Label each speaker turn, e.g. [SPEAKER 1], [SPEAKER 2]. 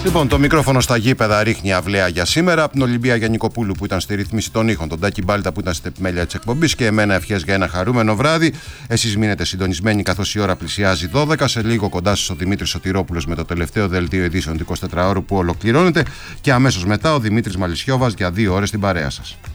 [SPEAKER 1] Λοιπόν, το μικρόφωνο στα γήπεδα ρίχνει αυλαία για σήμερα. Από την Ολυμπία Γιαννικοπούλου που ήταν στη ρύθμιση των ήχων, τον Τάκη Μπάλτα που ήταν στην επιμέλεια της εκπομπής και εμένα ευχές για ένα χαρούμενο βράδυ. Εσείς μείνετε συντονισμένοι καθώς η ώρα πλησιάζει 12. Σε λίγο κοντά σας ο Δημήτρης Σωτηρόπουλος με το τελευταίο δελτίο ειδήσεων του 24ωρου που ολοκληρώνεται. Και αμέσως μετά ο Δημήτρης Μαλισσιώβας για 2 ώρες στην παρέα σας.